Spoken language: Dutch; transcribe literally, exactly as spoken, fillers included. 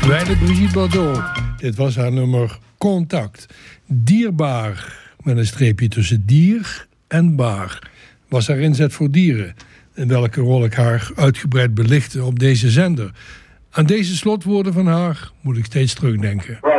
Kleine Brigitte Bardot. Dit was haar nummer Contact. Dierbaar, met een streepje tussen dier en baar, was haar inzet voor dieren. In welke rol ik haar uitgebreid belichtte op deze zender. Aan deze slotwoorden van haar moet ik steeds terugdenken.